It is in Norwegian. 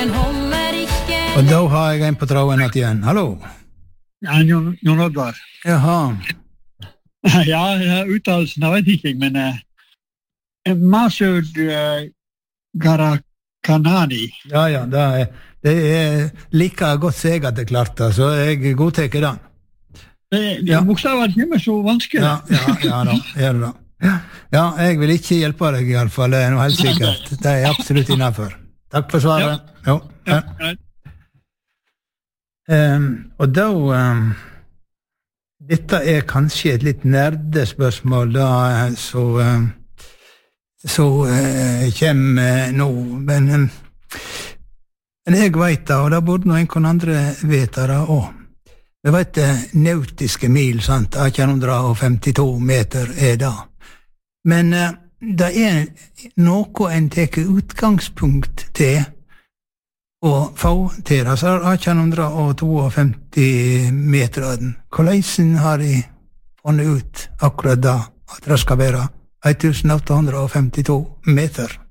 Og da har jeg en på tråden igjen. Hallo? Ja, Jon Oddvar. Jaha. Ja, uttalelsen vet ikke jeg, men Masud Garakanani. Ja, det er like godt seg at det klarte, så jeg godteker den. Bokstaven kommer så vanskelig. Ja da, gjør det da. Ja, jeg vil ikke hjelpe deg i alle fall, det er noe helt sikkert. Det er absolutt innenfor. Takk for svaret. Ja. Og da dette er kanskje et litt nerdespørsmål da så kommer nå, men jeg vet det, og det burde noen andre vite det også. Vi vet nautiske mil, sant, 1852 meter er det. Men det er noe en teker utgangspunkt til å få til, altså 1852 meter. Hvordan har de funnet ut akkurat da, at det skal være 1852 meter?